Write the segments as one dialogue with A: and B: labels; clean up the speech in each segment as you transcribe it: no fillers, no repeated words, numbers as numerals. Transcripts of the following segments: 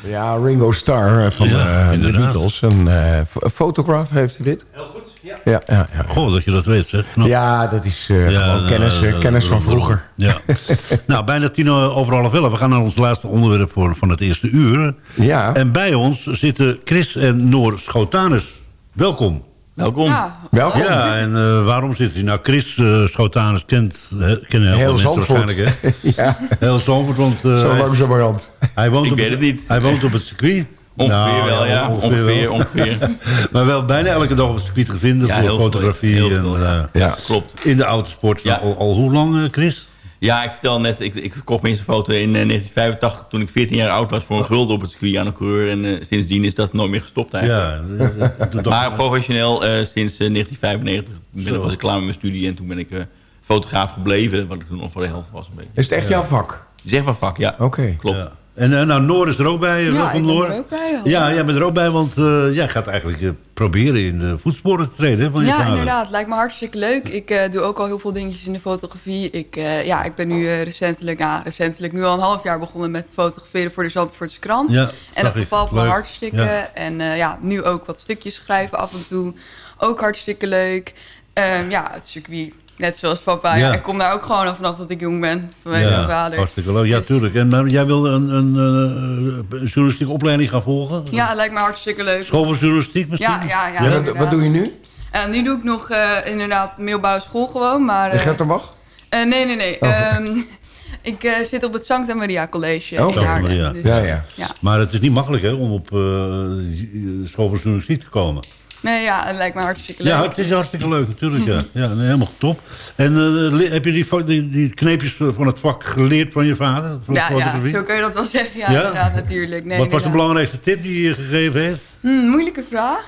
A: Ja, Ringo Starr van de Beatles. Een fotograaf heeft u dit.
B: Heel goed, ja.
A: Ja.
C: Goh, dat je dat weet, zeg. Knap.
A: Ja, dat is gewoon kennis van vroeger.
C: Ja. Nou, bijna 11:10. We gaan naar ons laatste onderwerp van het eerste uur.
A: Ja.
C: En bij ons zitten Chris en Noor Schotanus. Welkom.
D: Welkom.
E: Ja,
A: Welkom.
C: Ja, en waarom zit hij? Nou, Chris Schotanus kennen heel veel mensen waarschijnlijk, hè?
A: Ja,
C: Heel Zandvoort, want
A: zo langzamerhand.
C: hij woont
D: Ik weet het niet.
C: Hij woont op het circuit.
D: Ongeveer wel, ja. Ongeveer.
C: Maar wel bijna elke dag op het circuit te vinden voor fotografie.
D: Heel
C: en,
D: veel,
A: Ja.
D: Klopt.
C: in de autosport.
D: Ja.
C: Al hoe lang, Chris?
D: Ja, ik vertel net, ik kocht mijn eerste foto in 1985... toen ik 14 jaar oud was voor een gulden op het circuit aan een coureur. En sindsdien is dat nooit meer gestopt eigenlijk.
C: Ja,
D: Maar professioneel sinds 1995 was ik klaar met mijn studie... en toen ben ik fotograaf gebleven, wat ik toen nog voor de helft was. Een beetje.
A: Is het echt jouw vak?
D: Zeg maar vak, ja.
A: Oké.
D: Klopt.
C: Ja. En nou, Noor is er ook bij.
E: ja
C: Welkom,
E: ik ben
C: Noor.
E: er ook bij.
C: Ja, jij bent er ook bij, want jij gaat eigenlijk proberen in de voetsporen te treden. Hè, van je
E: Ja,
C: vader.
E: inderdaad. Lijkt me hartstikke leuk. Ik doe ook al heel veel dingetjes in de fotografie. Ik ben nu recentelijk nu al een half jaar begonnen met fotograferen voor de Zandvoortse krant.
C: Ja,
E: En dat bevalt me
C: leuk.
E: hartstikke.
C: Ja.
E: En nu ook wat stukjes schrijven af en toe. Ook hartstikke leuk. Het circuit, net zoals papa.
C: Ja.
E: Ik kom daar ook gewoon vanaf dat ik jong ben. Vanwege mijn vader.
C: Hartstikke leuk. Ja, tuurlijk. En jij wil een journalistieke opleiding gaan volgen?
E: Ja, lijkt me hartstikke leuk.
C: School voor journalistiek misschien?
E: Ja,
A: Ja, wat doe je nu?
E: Nu doe ik nog inderdaad middelbare school gewoon. Maar,
A: De Gertenbach?
E: Nee.
A: Oh.
E: Ik zit op het Sancta Maria College
A: Oh,
E: in
C: Sancta
E: Haarlem.
C: Maria.
E: Dus,
A: Ja.
C: Maar het is niet makkelijk hè, om op school voor journalistiek te komen.
E: Nee, ja, het lijkt me hartstikke leuk.
C: Ja, het is hartstikke leuk natuurlijk. Ja, nee, helemaal top. En heb je die kneepjes van het vak geleerd van je vader? Van
E: Ja, zo kun je dat wel zeggen. Ja, inderdaad, natuurlijk. Nee,
C: Wat was de
E: inderdaad.
C: belangrijkste tip die je gegeven heeft?
E: Moeilijke vraag.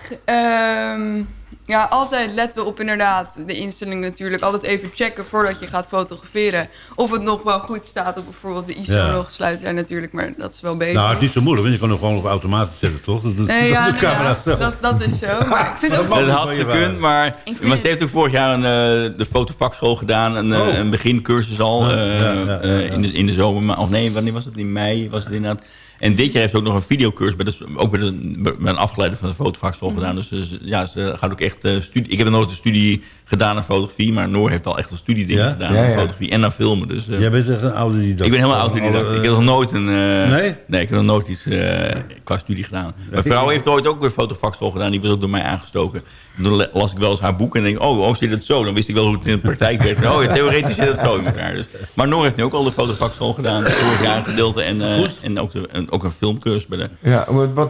E: Altijd letten op inderdaad de instelling natuurlijk. Altijd even checken voordat je gaat fotograferen. Of het nog wel goed staat op bijvoorbeeld de ISO-log sluit er natuurlijk. Maar dat is wel beter.
C: Nou, het is niet zo moeilijk, want je kan hem gewoon op automatisch zetten, toch? Dat doet de camera zelf.
E: dat is zo. Maar ik vind het ook
D: Dat had gekund, maar ze heeft ook vorig jaar de fotovakschool gedaan. Een begincursus al in de zomer. Of nee, wanneer was het? In mei was het inderdaad. En dit jaar heeft ze ook nog een videocursus, ook met een afgeleide van de fotovakschool gedaan. Dus ze gaat ook echt studie. Ik heb nog nooit een studie gedaan aan fotografie, maar Noor heeft al echt een studiedingen gedaan aan fotografie en aan filmen. Dus,
C: jij bent echt een autodidact.
D: Ik ben helemaal autodidact. Ik heb nog nooit
C: Nee?
D: Nee, ik heb nog nooit iets qua studie gedaan. Mijn vrouw heeft ooit ook weer fotovakschool gedaan. Die was ook door mij aangestoken. Dan las ik wel eens haar boek en denk zit het zo? Dan wist ik wel hoe het in de praktijk werkt. Theoretisch zit het zo in elkaar. Dus. Maar Noor heeft nu ook al de fotovakschool gedaan. Vorig jaar een gedeelte en ook een filmcursus bij de...
A: Ja,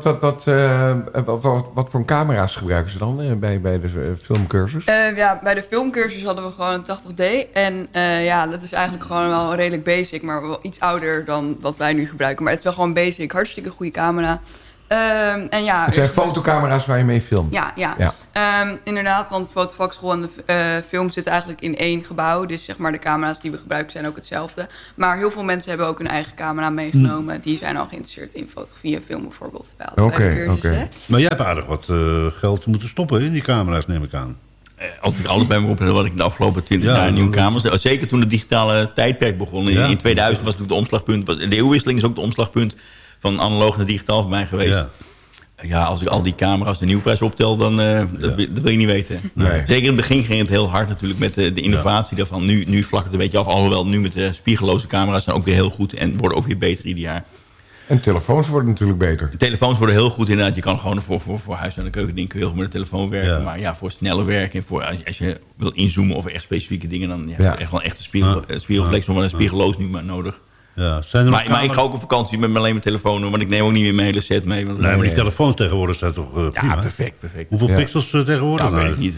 A: wat voor camera's gebruiken ze dan bij de filmcursus?
E: Bij de filmcursus hadden we gewoon een 80D. En dat is eigenlijk gewoon wel redelijk basic, maar wel iets ouder dan wat wij nu gebruiken. Maar het is wel gewoon basic. Hartstikke goede camera.
A: Het zijn fotocamera's waar je mee filmt?
E: Ja. Inderdaad, want de fotovakschool en de film zitten eigenlijk in één gebouw. Dus zeg maar de camera's die we gebruiken zijn ook hetzelfde. Maar heel veel mensen hebben ook hun eigen camera meegenomen. Die zijn al geïnteresseerd in fotografie en film bijvoorbeeld.
A: Oké.
C: Maar jij hebt aardig wat geld moeten stoppen in die camera's, neem ik aan.
D: Als ik alles bij me op heb, wat ik de afgelopen 20 jaar nieuwe camera's. Zeker toen het digitale tijdperk begon. In 2000 was natuurlijk de omslagpunt. De eeuwwisseling is ook de omslagpunt van analoog naar digitaal voor mij geweest. Ja, als ik al die camera's de nieuwprijs optel, dan dat wil je niet weten.
A: Nee.
D: Zeker in het begin ging het heel hard natuurlijk met de innovatie daarvan. Nu vlakt het een beetje af. Alhoewel nu met de spiegelloze camera's zijn ook weer heel goed en worden ook weer beter ieder jaar.
A: En telefoons worden natuurlijk beter.
D: De telefoons worden heel goed inderdaad. Je kan gewoon voor huis- en de keukending kun je heel goed met de telefoon werken.
C: Ja.
D: Maar voor sneller werken en voor als je wil inzoomen over echt specifieke dingen, dan heb je echt wel echt een spiegelreflex, nog wel een spiegelloos nu maar nodig.
C: Ja. Zijn er
D: Maar ik ga ook op vakantie met alleen mijn telefoon, want ik neem ook niet meer mijn hele set mee. Want
C: maar die telefoon tegenwoordig staat toch prima?
D: Ja, perfect.
C: Hoeveel pixels tegenwoordig?
D: Ja, weet ik niet.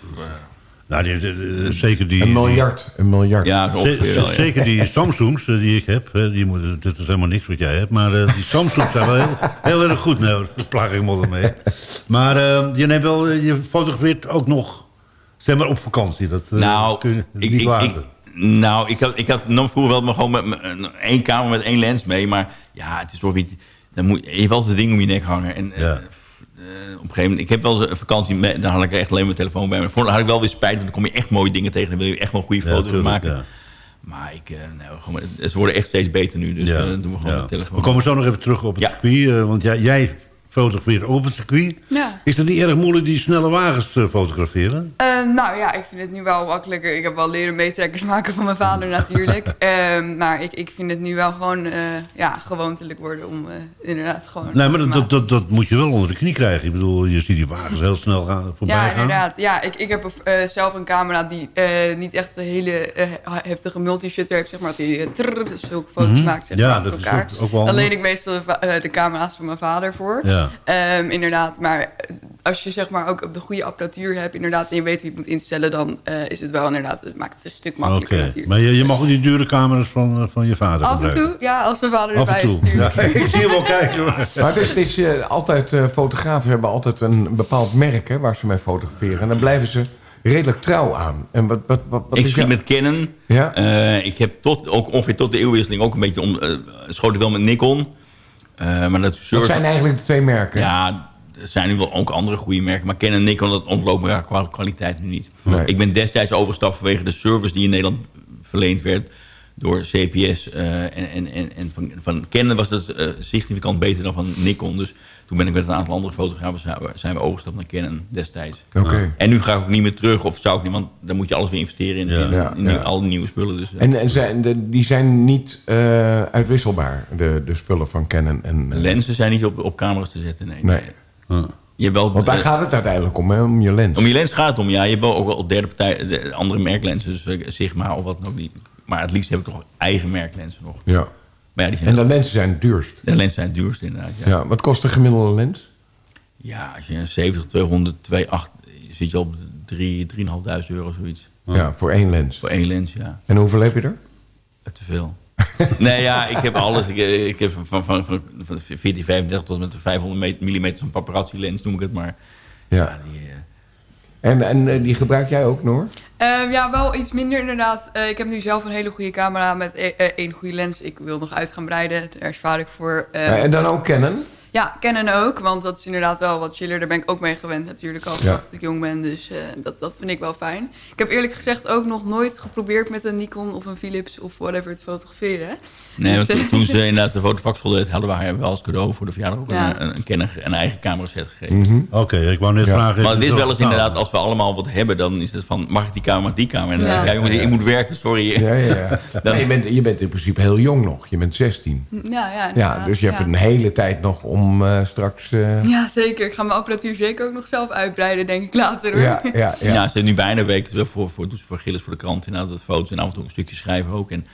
C: Zeker die...
A: Een miljard.
D: Ja, ongeveer wel, ja.
C: Zeker die Samsungs die ik heb. Dit is helemaal niks wat jij hebt. Maar die Samsungs zijn wel heel erg goed. Nou, daar plaag ik me altijd mee. Maar je fotografeert ook nog, zeg maar, op vakantie. Dat kun je niet laten.
D: Ik had vroeger wel maar gewoon met één camera met één lens mee. Maar ja, het is toch niet... Je hebt altijd een ding om je nek hangen. En op een gegeven moment... Ik heb wel eens een vakantie... Daar had ik echt alleen mijn telefoon bij me. Daar had ik wel weer spijt. Want dan kom je echt mooie dingen tegen. Dan wil je echt wel goede foto's maken. Ja. Maar ze worden echt steeds beter nu. Dus doen we gewoon de telefoon.
C: We komen zo nog even terug op het circuit. Want jij fotografeert op het circuit. Ja. Is het niet erg moeilijk die snelle wagens fotograferen?
E: Nou ja, ik vind het nu wel makkelijker. Ik heb wel leren meetrekkers maken van mijn vader natuurlijk. Maar ik vind het nu wel gewoon gewoontelijk worden om inderdaad gewoon...
C: Nee, maar dat moet je wel onder de knie krijgen. Ik bedoel, je ziet die wagens heel snel voorbij gaan.
E: Ja, inderdaad. Ja, ik heb zelf een camera die niet echt een hele heftige multi-shutter heeft, zeg maar. Dat hij zulke foto's maakt, zeg maar, achter elkaar. Ook wel alleen ik meestal de camera's van mijn vader voor. Ja. Inderdaad, maar als je zeg maar ook op de goede apparatuur hebt inderdaad, en je weet wie je het moet instellen, dan is het wel inderdaad, het maakt het een stuk makkelijker natuurlijk.
C: Maar je mag ook die dure camera's van je vader
E: af en toe, ja, als mijn vader erbij is natuurlijk.
C: Ja, ik zie hem wel kijken.
A: Maar het is altijd, fotografen hebben altijd een bepaald merk hè, waar ze mee fotograferen. En dan blijven ze redelijk trouw aan. En wat
D: ik schiet met Canon. Ja? Ik heb ongeveer tot de eeuwwisseling ook een beetje schoot ik wel met Nikon. Maar dat
A: zijn eigenlijk de twee merken.
D: Ja, er zijn nu wel ook andere goede merken. Maar Canon en Nikon, dat ontloopt me qua kwaliteit nu niet. Nee. Ik ben destijds overgestapt vanwege de service die in Nederland verleend werd door CPS. En van Canon was dat significant beter dan van Nikon. Dus toen ben ik met een aantal andere fotografen zijn we overgestapt naar Canon destijds.
A: Okay.
D: En nu ga ik ook niet meer terug, of zou ik niet, want dan moet je alles weer investeren in alle nieuwe spullen. Dus,
A: die zijn niet uitwisselbaar, de spullen van Canon en...
D: lenzen zijn niet op camera's te zetten, nee. Je wel,
A: want daar gaat het uiteindelijk om, hè? Om je lens.
D: Om je lens gaat het om, ja. Je hebt wel ook wel derde partij, de andere merklenzen, dus Sigma of wat nog niet. Maar het liefst heb ik toch eigen merklenzen nog.
A: Ja. Maar ja, die zijn en de lenzen zijn het duurst?
D: De lenzen zijn het duurst, inderdaad.
A: Ja. Wat kost een gemiddelde lens?
D: Ja, als je een 70, 200, 2,8 zit je op 3.500 euro zoiets.
A: Ja, voor één lens?
D: Voor één lens, ja.
A: En hoeveel heb je er?
D: Te veel. Nee, ja, ik heb alles. Ik heb van 1435 tot met de 500 mm zo'n paparazzi lens, noem ik het maar.
A: Ja. En die gebruik jij ook, Noor?
E: Ja, wel iets minder inderdaad. Ik heb nu zelf een hele goede camera met één goede lens. Ik wil nog uit gaan breiden, daar spaar ik voor.
A: En dan ook Canon?
E: Ja, Canon ook, want dat is inderdaad wel wat chiller. Daar ben ik ook mee gewend natuurlijk, als ik jong ben. Dus dat vind ik wel fijn. Ik heb eerlijk gezegd ook nog nooit geprobeerd met een Nikon of een Philips of whatever te fotograferen.
D: Nee, dus, want toen ze inderdaad de fotovakschool deed, hadden we haar wel als cadeau voor de verjaardag ook een eigen camera set gegeven.
A: Mm-hmm.
C: Oké, ik wou net vragen.
D: Maar het is wel eens inderdaad, als we allemaal wat hebben, dan is het van, mag ik die camera, die camera? En ik moet werken, sorry.
A: Ja. Dan, je bent in principe heel jong nog, je bent 16.
E: Ja,
A: dus je hebt een hele tijd nog om straks...
E: Ja, zeker. Ik ga mijn apparatuur zeker ook nog zelf uitbreiden, denk ik later. Hoor.
D: Ja, ze heeft nu bijna een week voor Gilles voor de krant inderdaad, dat foto's en af en toe een stukje schrijven ook. En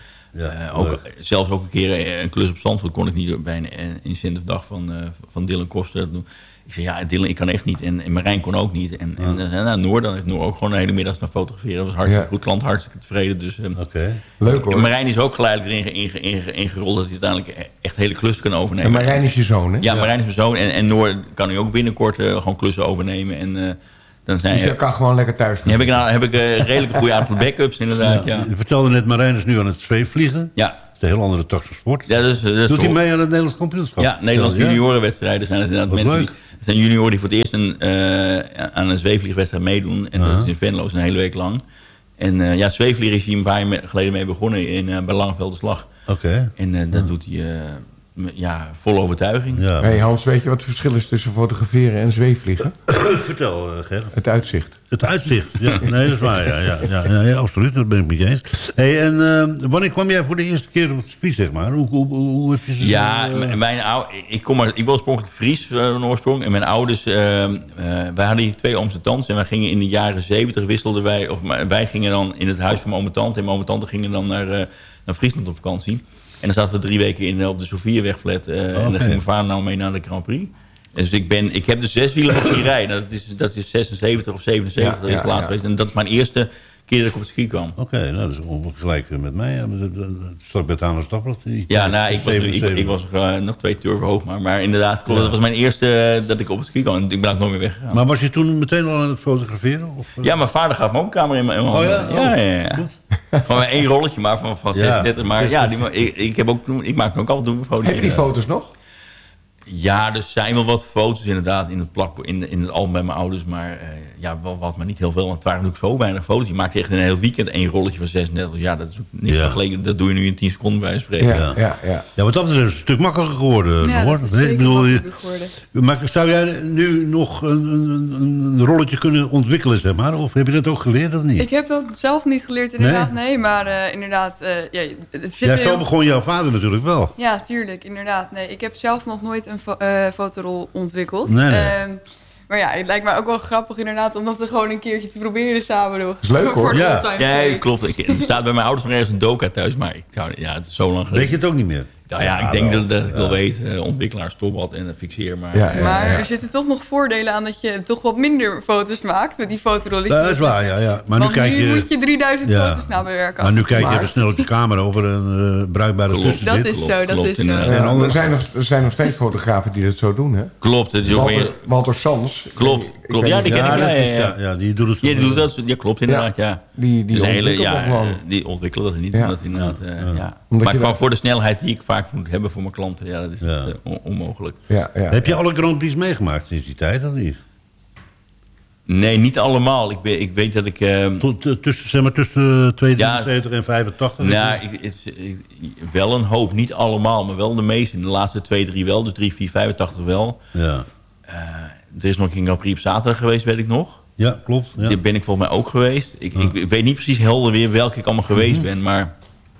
D: zelfs ook een keer een klus op Zandvoort kon ik niet bij een incentive dag van Dylan Koster doen. Ik zei, ja, Dylan, ik kan echt niet. En Marijn kon ook niet. En Noor, dan heeft Noor ook gewoon de hele middag naar fotograferen. Dat was hartstikke goed, klant hartstikke tevreden. Dus,
A: leuk hoor.
D: Marijn is ook geleidelijk ingerold dat hij uiteindelijk echt hele klussen kan overnemen.
A: En Marijn is je zoon, hè?
D: Ja, Marijn is mijn zoon. En Noor kan nu ook binnenkort gewoon klussen overnemen. En dan zijn
A: je kan gewoon lekker thuis gaan.
D: Heb ik een redelijk goede aantal backups inderdaad. Ja.
C: Je vertelde net, Marijn is nu aan het zweefvliegen.
D: Ja.
C: Dat is een heel andere tak van sport.
D: Ja,
C: doet hij mee aan het Nederlands kampioenschap?
D: Ja, Nederlandse juniorenwedstrijden zijn het inderdaad mensen die... Er zijn junioren die voor het eerst aan een zweefvliegwedstrijd meedoen. En dat is in Venlo, een hele week lang. En zweefvliegen is hij een paar jaar geleden mee begonnen bij Langevelderslag. En dat doet hij vol overtuiging.
A: Ja. Hey Hans, weet je wat het verschil is tussen fotograferen en zweefvliegen?
C: Vertel, Ger.
A: Het uitzicht.
C: Het uitzicht, ja. Nee, dat is waar, ja, absoluut. Dat ben ik met je eens. Hey, en wanneer kwam jij voor de eerste keer op het circuit, zeg maar? Hoe heb je ze...
D: Ja, ik ben oorspronkelijk Fries van oorsprong. En mijn ouders, wij hadden hier 2 ooms en tantes. En wij gingen in de jaren 70 wisselden wij... Of wij gingen dan in het huis van mijn oom en tante. En mijn oom en tante gingen dan naar Friesland op vakantie. En dan zaten we 3 weken op de Sofiewegflat. En dan ging mijn vader nou mee naar de Grand Prix. Dus ik heb de 6 wielen nog zien rijden. Dat is 76 of 77, dat is het laatst geweest. En dat is mijn eerste keer dat ik op het ski kwam.
C: Nou dat is gelijk met mij. Start bij Tano Stappert.
D: Ja, ik was nog 2 turven hoog. Maar inderdaad, dat was mijn eerste dat ik op het ski kwam. En ik ben ook nooit meer weggegaan.
C: Maar was je toen meteen al aan het fotograferen? Of?
D: Ja, mijn vader gaf me ook een camera in mijn handen. Ja. Gewoon 1 rolletje maar van 36. Maar ik maak me ook altijd doen foto's.
A: Heb je die foto's nog?
D: Ja, er zijn wel wat foto's inderdaad in het album bij mijn ouders. Maar wat maar niet heel veel. Want het waren natuurlijk zo weinig foto's. Je maakt echt in een heel weekend 1 rolletje van 36. Ja, dat is ook niks vergeleken. Dat doe je nu in 10 seconden bij spreken.
C: Ja, wat dat betreft is het een stuk makkelijker geworden.
E: Ja,
C: hoor.
E: dat is zeker makkelijker geworden.
C: Maar zou jij nu nog een rolletje kunnen ontwikkelen, zeg maar? Of heb je dat ook geleerd of niet?
E: Ik heb dat zelf niet geleerd inderdaad, nee. Maar inderdaad, het zit
C: zo begon jouw vader natuurlijk wel.
E: Ja, tuurlijk, inderdaad. Nee, ik heb zelf nog nooit een fotorol ontwikkeld.
C: Nee.
E: Maar ja, het lijkt me ook wel grappig inderdaad... om dat er gewoon een keertje te proberen samen nog.
A: Dat is leuk hoor.
D: Ja, klopt. Er staat bij mijn ouders nog ergens een doka thuis. Maar het is zo lang geleden.
C: Weet je het ook niet meer?
D: Nou ja, ik denk dat ik wel weet. Ontwikkelaar, stopbad en fixeer. Maar,
E: maar er zitten toch nog voordelen aan dat je toch wat minder foto's maakt met die fotorolletjes.
C: Dat is waar, ja. Maar
E: want nu moet je 3000 foto's na bewerken.
C: Maar nu kijk je even snel op je camera of er een bruikbare tussen
E: dat
C: zit.
E: Is zo, dat is zo.
A: Er zijn nog steeds fotografen die dat zo doen, hè?
D: Klopt. Het is
A: Walter Sans.
D: Klopt. Ja, die ken ik.
C: Ja, die doet het.
D: Die doet dat. Ja, klopt inderdaad, ja.
A: Die
D: ontwikkelen dat niet.
A: Ja.
D: Maar voor de snelheid die ik vaak moet hebben voor mijn klanten, dat is onmogelijk.
C: Heb je alle Grand Prix meegemaakt sinds die tijd of niet?
D: Nee, niet allemaal. Ik weet dat ik...
C: tussen 72 en 85?
D: Nou, wel een hoop. Niet allemaal, maar wel de meeste. De laatste 2, 3 wel. Dus 3, 4, 85 wel.
C: Ja.
D: Er is nog een Grand Prix op zaterdag geweest, weet ik nog.
C: Ja, klopt. Ja.
D: Daar ben ik volgens mij ook geweest. Ik weet niet precies helder weer welke ik allemaal geweest ben, maar...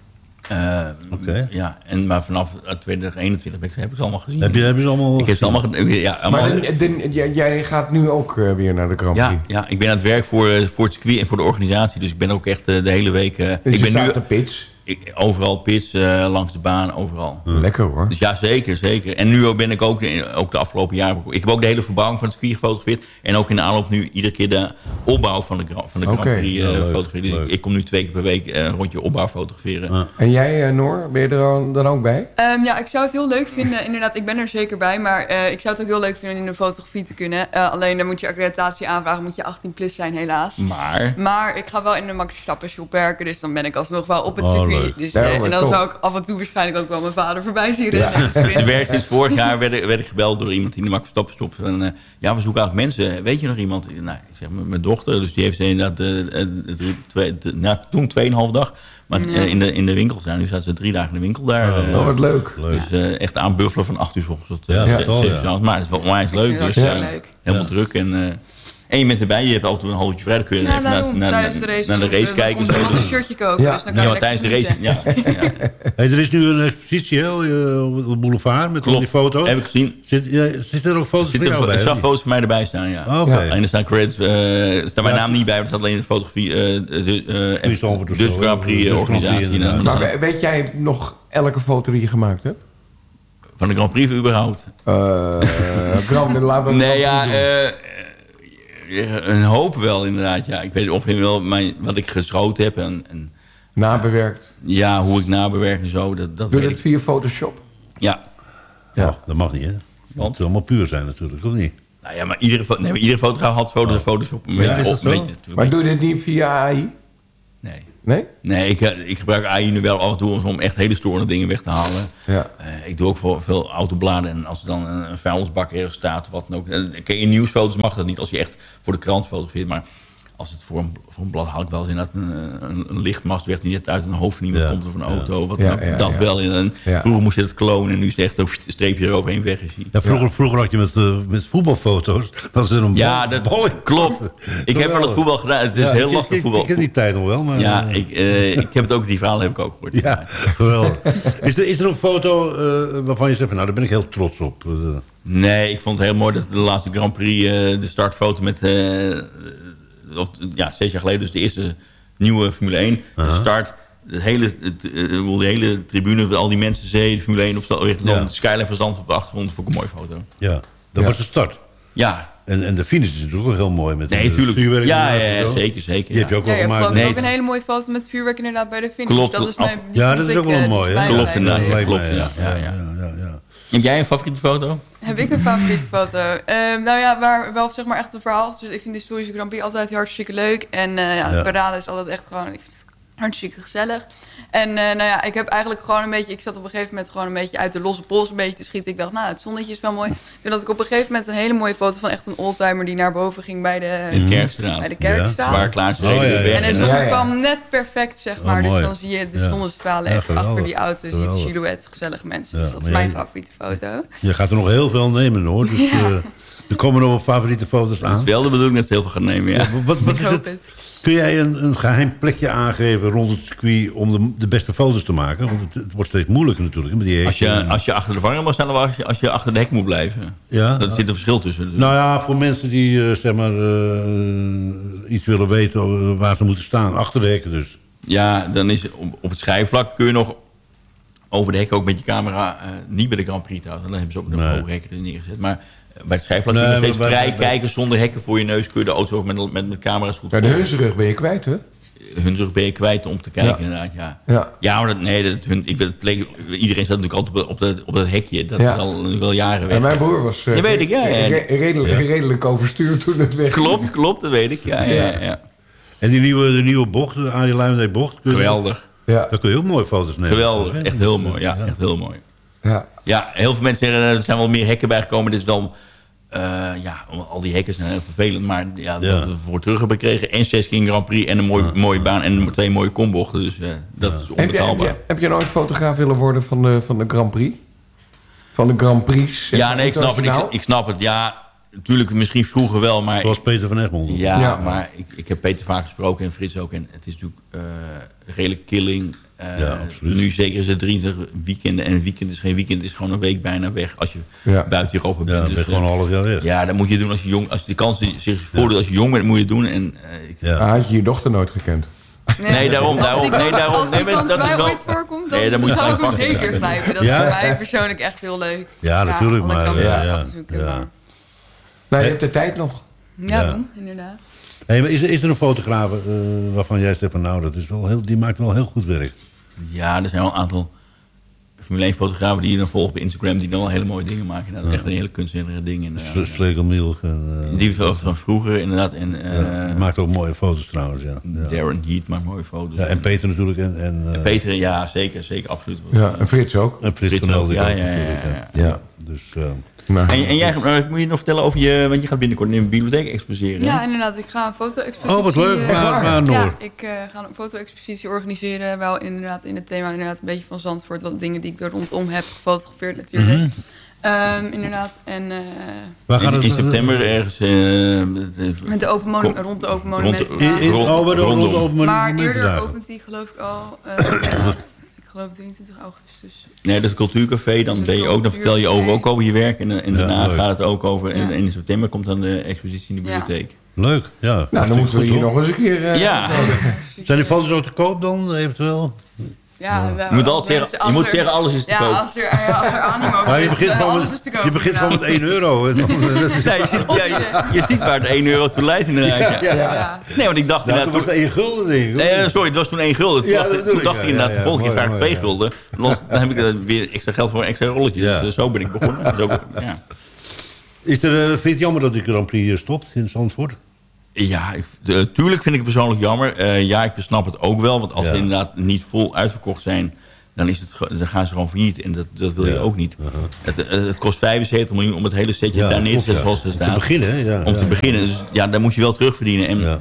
D: Ja, maar vanaf 2021 heb ik ze allemaal gezien.
C: Heb je ze allemaal
D: Ik heb ze allemaal
A: Maar jij gaat nu ook weer naar de Grand Prix?
D: Ja, ik ben aan het werk voor het circuit en voor de organisatie. Dus ik ben ook echt de hele week...
A: Dus
D: ik ben nu
A: op de pits?
D: Overal pits, langs de baan, overal.
A: Lekker hoor.
D: Dus ja, zeker. En nu ben ik ook de afgelopen jaren... Ik heb ook de hele verbouwing van het circuit gefotografeerd. En ook in de aanloop nu iedere keer de opbouw van de Grand Prix fotograferen. Dus ik kom nu 2 keer per week een rondje opbouw fotograferen.
A: En jij, Noor, ben je er dan ook bij?
E: Ja, ik zou het heel leuk vinden. Inderdaad, ik ben er zeker bij. Maar ik zou het ook heel leuk vinden in de fotografie te kunnen. Alleen dan moet je accreditatie aanvragen. Moet je 18 plus zijn, helaas. Maar ik ga wel in de Max Verstappen shop werken. Dus dan ben ik alsnog wel op het circuit. Dus, en dan zou ik af en toe waarschijnlijk ook wel mijn vader voorbij zien rennen.
D: Ze werkt sinds vorig jaar, werd ik gebeld door iemand in de Max Verstappen shop. En, we zoeken eigenlijk mensen. Weet je nog iemand? Nou, ik zeg mijn dochter. Dus die heeft inderdaad toen 2,5 dag. Maar in de winkel zijn. Nu staat ze 3 dagen in de winkel daar.
A: Wat leuk.
D: Dus echt aanbuffelen van 8 uur 's ochtends tot Maar het is wel onwijs leuk. Dus helemaal druk en je bent erbij, je hebt altijd een halfje vrij. Dan kun je even naar de race kijken.
E: Dan komt een shirtje koken. Dus dan kan je
D: tijdens de race.
C: Er is nu een expositie op de boulevard met al die foto's.
D: Heb ik gezien.
C: Zit er ook foto's van jou bij?
D: Er zag foto's van mij erbij staan, ja. En er staan credits. Er staat mijn naam niet bij, maar er staat alleen de fotografie. Dus Grand Prix organisatie.
A: Maar weet jij nog elke foto die je gemaakt hebt?
D: Van de Grand Prix überhaupt? Een hoop wel, inderdaad. Ja. Ik weet of je wel wat ik geschoten heb. En
A: nabewerkt?
D: Ja, hoe ik nabewerk en zo.
A: Doe je dat via Photoshop?
D: Ja.
C: Dat mag niet, hè? Het moet allemaal puur zijn natuurlijk, of niet?
D: Nou ja, maar iedere fotograaf had Photoshop.
A: Maar doe je dit niet via AI?
D: Nee? Nee, ik gebruik AI nu wel af en toe om echt hele storende dingen weg te halen. Ja. Ik doe ook veel autobladen. En als er dan een vuilnisbak ergens staat of wat dan ook. In nieuwsfoto's mag dat niet als je echt voor de krant fotografeert. Maar als het voor een blad haal ik wel eens inderdaad een lichtmast weg die net uit een hoofd van iemand komt of een auto. Dat wel. Vroeger moest je het klonen en nu is het echt een streepje eroverheen weg.
C: Vroeger had je met voetbalfoto's. Dat is een
D: bal. Klopt. Ik heb wel het voetbal gedaan. Het is heel lastig voetbal.
C: Ik ken die tijd nog wel. Maar,
D: ja, ik heb het ook, die verhalen heb ik ook gehoord.
C: Ja, geweldig. Is er een foto waarvan je zegt, nou daar ben ik heel trots op?
D: Nee, ik vond het heel mooi dat de laatste Grand Prix de startfoto met... 6 jaar geleden, dus de eerste nieuwe Formule 1. De start, de hele tribune, al die mensen, de Formule 1 op de skyline van Zandvoort op de achtergrond, vond ik een mooie foto.
C: Ja, dat was de start.
D: Ja.
C: En de finish is natuurlijk ook heel mooi. Met
D: tuurlijk.
C: Vuurwerk.
D: Ja, zeker.
C: Die heb je ook wel gemaakt.
E: Je hebt ook een hele mooie foto met vuurwerk inderdaad bij de finish.
D: Klopt.
E: Dat is
C: dat is ook wel mooi.
D: Klopt inderdaad.
C: Klopt.
D: Heb jij een favoriete foto?
E: Heb ik een favoriete foto? Waar wel zeg maar echt een verhaal. Dus ik vind de historische Grand Prix altijd hartstikke leuk. En de parade is altijd echt gewoon... Ik vind Hartstikke gezellig. En nou ja, ik heb eigenlijk gewoon een beetje... Ik zat op een gegeven moment gewoon een beetje uit de losse pols een beetje te schieten. Ik dacht, nou, het zonnetje is wel mooi. Toen had ik op een gegeven moment een hele mooie foto van echt een oldtimer... die naar boven ging bij de
D: Kerkstraat.
E: Bij de Kerkstraat.
D: Waar Klaas
E: En het zon kwam net perfect, zeg maar. Dus dan zie je de zonnestralen echt
C: geweldig.
E: achter die auto. Zie je het silhouet, gezellige mensen. Dus dat is mijn favoriete foto.
C: Je gaat er nog heel veel nemen, hoor. Dus er komen nog wat favoriete foto's aan.
D: Het is wel de bedoeling dat ze heel veel gaan nemen, ja.
C: Wat
E: Ik
C: is
E: hoop
C: het? Kun jij een geheim plekje aangeven rond het circuit om de beste foto's te maken? Want het wordt steeds moeilijker natuurlijk. Met die
D: Als je achter de vangrail mag staan of als je achter de hek moet blijven.
C: Ja?
D: Er zit een verschil tussen. Dus.
C: Nou ja, voor mensen die zeg maar iets willen weten waar ze moeten staan. Achter de hekken dus.
D: Ja, dan is op het schijfvlak kun je nog over de hek ook met je camera... niet bij de Grand Prix trouwens, dan hebben ze ook een hoge hekken er neergezet. Maar bij het schijfvlak kun je nog steeds vrij kijken zonder hekken voor je neus. Kun je de auto ook met camera's goed
A: de Hunsrug ben je kwijt, hè?
D: Hunsrug ben je kwijt om te kijken, inderdaad. Ja, maar iedereen staat natuurlijk altijd op dat hekje. Dat is al wel jaren weg.
A: En mijn broer was
D: weet ik,
A: redelijk overstuurd toen het weg.
D: Klopt, dat weet ik. Ja.
C: En de nieuwe bocht, de Arie Luijendijk bocht.
D: Geweldig.
A: Ja.
C: Daar kun je ook mooie foto's nemen.
D: Geweldig, echt heel mooi. Ja, echt heel mooi. Ja, heel veel mensen zeggen er zijn wel meer hekken bijgekomen. Dit is wel, al die hekken zijn heel vervelend. Maar dat we voor terug hebben gekregen. En 6 keer een Grand Prix en een mooie baan en 2 mooie kombochten. Dus dat is onbetaalbaar.
A: Heb je nooit fotograaf willen worden van de Grand Prix? Van de Grand Prix?
D: Ja, nee, ik snap het. Ja, natuurlijk misschien vroeger wel. Maar
C: zoals Peter van Egmond.
D: Ja, maar ik heb Peter vaak gesproken en Frits ook. En het is natuurlijk redelijk killing. Nu zeker is het 23 weekenden. En een weekend is geen weekend. Het is gewoon een week bijna weg als je buiten Europa bent.
C: Ja, dat is gewoon een half jaar weg.
D: Ja, dat moet je doen als je jong... Als de kans zich voordoet als je jong bent, moet je het doen. En,
A: had je je dochter nooit gekend?
D: Nee, daarom.
E: Als die kans
D: dat
E: mij
D: is wel,
E: ooit voorkomt, dan moet zou ik hem zeker grijpen. Dat is voor mij persoonlijk echt heel leuk.
C: Ja, natuurlijk. Maar
A: Nou, je hebt de tijd nog.
E: Ja, inderdaad.
C: Hey, maar is er een fotograaf waarvan jij zegt van nou, dat is wel die maakt wel heel goed werk?
D: Ja, er zijn wel een aantal Formule 1 fotografen die je dan volgt bij Instagram die dan wel hele mooie dingen maken. Dat is echt een hele kunstzinnige dingen.
C: Slegelmilch.
D: Die van vroeger inderdaad. En,
C: maakt ook mooie foto's trouwens, ja.
D: Darren Heat maakt mooie foto's.
C: Ja, en Peter natuurlijk. En
D: Peter, ja, zeker, absoluut.
A: Ja, en Frits ook.
C: En Frits van Eldik ook
A: ja.
C: Dus...
D: En jij moet je nog vertellen over want je gaat binnenkort in een bibliotheek exposeren.
E: Ja, inderdaad. Ik ga een foto-expositie...
C: Oh, wat leuk. Waar Noor?
E: Ja, ik ga een foto-expositie organiseren. Wel inderdaad in het thema inderdaad een beetje van Zandvoort. Wat dingen die ik er rondom heb gefotografeerd natuurlijk. Inderdaad. En,
C: waar gaat het
D: in september ergens...
E: met de rond de open monumenten. Maar eerder opent die geloof ik al... Ik geloof 23 augustus.
D: Nee, dat is het Cultuurcafé. Dan vertel je ook over je werk. En daarna gaat het ook over... En in september komt dan de expositie in de bibliotheek.
C: Leuk, ja.
A: Nou, dan moeten we hier nog eens een keer...
C: Zijn die foto's ook te koop dan, eventueel?
E: Ja,
D: je moet altijd zeggen, alles is te koop.
E: Als er animo is, alles is te koop.
C: Je begint gewoon met €1.
D: Je ziet waar het €1 toe leidt inderdaad. Ja. Nee, want ik dacht...
C: Nou, toen was het €1 denk ik.
D: Nee, sorry, het was toen €1. Toen dacht ik inderdaad, de volgende keer vraag ik €2. Dan heb ik weer extra geld voor een extra rolletje. Dus zo ben ik begonnen.
C: Vind je het jammer dat de Grand Prix stopt in Zandvoort?
D: Ja, tuurlijk vind ik het persoonlijk jammer. Ik snap het ook wel. Want als ze inderdaad niet vol uitverkocht zijn... dan gaan ze gewoon failliet. En dat wil je ook niet. Het kost 75 miljoen om het hele setje daar neer te zetten zoals het staat.
C: Om te beginnen,
D: Om te beginnen. Dus daar moet je wel terugverdienen.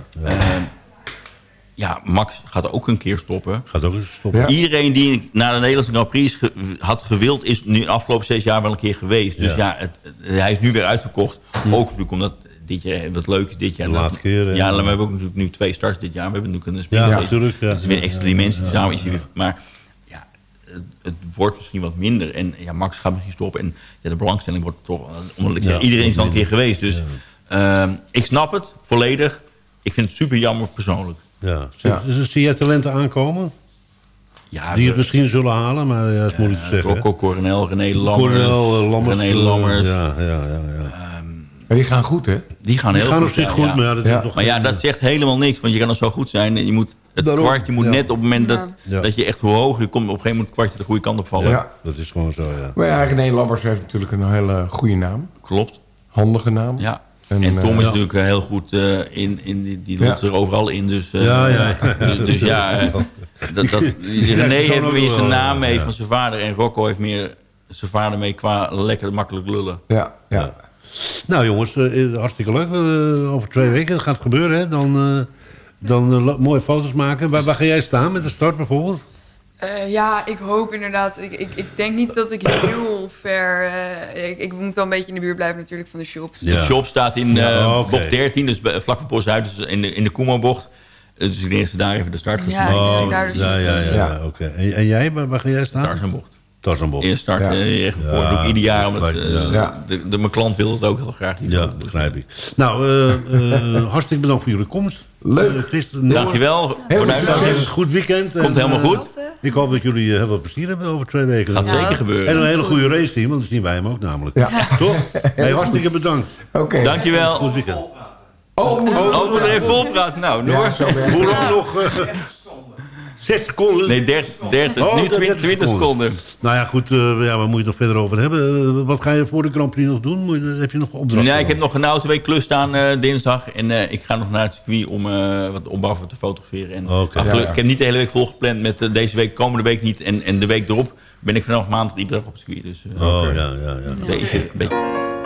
D: En Max gaat ook een keer stoppen.
C: Ja.
D: Iedereen die naar de Nederlandse Grand Prix had gewild... is nu de afgelopen 6 jaar wel een keer geweest. Dus hij is nu weer uitverkocht. Ook natuurlijk omdat... dit jaar wat leuk is dit jaar.
C: De laatste keer.
D: Ja, we hebben ook natuurlijk nu 2 starts dit jaar. We hebben natuurlijk een
C: speelrace. Ja, natuurlijk.
D: Dat is weer een extra dimensie. Maar het wordt misschien wat minder. En Max gaat misschien stoppen. En de belangstelling wordt toch... Omdat ik zeg, iedereen is al een keer geweest. Dus ik snap het volledig. Ik vind het super jammer persoonlijk.
C: Ja. Zie jij talenten aankomen?
D: Ja,
C: die het misschien zullen halen, maar dat is moeilijk te zeggen.
D: Rocco Coronel, René Lammers.
C: Ja.
A: Maar die gaan goed, hè?
D: Die gaan heel goed.
C: Op zich goed,
D: maar dat zegt helemaal niks. Want je kan nog zo goed zijn. En het kwartje moet net op het moment dat je echt hoe hoger je komt... op een gegeven moment het kwartje de goede kant op vallen.
C: Ja, dat is gewoon zo, ja.
A: Maar René Lammers heeft natuurlijk een hele goede naam.
D: Klopt.
A: Handige naam.
D: Ja. En Tom is natuurlijk heel goed die loopt er overal in. Dus, dus René heeft meer zijn naam mee van zijn vader. En Rocco heeft meer zijn vader mee qua lekker makkelijk lullen.
A: Ja.
C: Nou jongens, hartstikke leuk. Over 2 weken gaat het gebeuren. Hè? Dan mooie foto's maken. Waar ga jij staan met de start bijvoorbeeld?
E: Ik hoop inderdaad. Ik denk niet dat ik heel ver... ik moet wel een beetje in de buurt blijven natuurlijk van de shop.
D: Ja. De shop staat in bocht 13, dus vlak voor Boshuis, dus in de Koemanbocht. Dus ik denk dat ze daar even de start gaan
C: staan. Oké. En jij, waar ga jij staan?
D: Tarzanbocht. Eerst start doe ik ieder jaar, omdat mijn klant wil het ook heel graag.
C: Begrijp ik. Nou, hartstikke bedankt voor jullie komst.
A: Leuk.
D: Dankjewel.
C: Een goed weekend.
D: Komt helemaal goed.
C: Ik hoop dat jullie heel veel plezier hebben over 2 weken.
D: Gaat zeker gebeuren.
C: En een hele goede race team, want dan zien wij hem ook namelijk. Ja. Toch? Hey, hartstikke bedankt.
A: Oké.
D: Dankjewel.
C: Goed weekend.
D: We moeten even volpraten. Nou, Noor.
C: Hoe lang nog? 6 seconden?
D: Nee, 30. Nu 20 seconden.
C: Nou ja, goed. Waar moet je het nog verder over hebben? Wat ga je voor de Grand Prix nog doen? Heb je nog opdrachten?
D: Nee, ik heb nog een auto-week-klus staan dinsdag. En ik ga nog naar het circuit om wat opbouw te fotograferen. En ik heb niet de hele week volgepland met deze week, komende week niet. En de week erop ben ik vanaf maandag iedere dag op het circuit. Dus,
C: een beetje.